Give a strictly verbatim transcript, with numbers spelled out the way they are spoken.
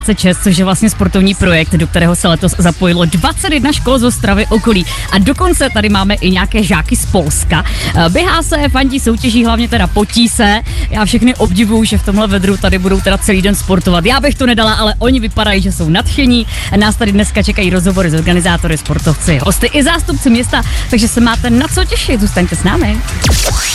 šest, což je vlastně sportovní projekt, do kterého se letos zapojilo dvacet jedna škol z Ostravy okolí. A dokonce tady máme i nějaké žáky z Polska. Běhá se, fandí, soutěží, hlavně teda potí se. Já všechny obdivuju, že v tomhle vedru tady budou teda celý den sportovat. Já bych to nedala, ale oni vypadají, že jsou nadšení. Nás tady dneska čekají rozhovory s organizátory, sportovci, hosty i zástupci města, takže se máte na co těšit. Zůstaňte s námi.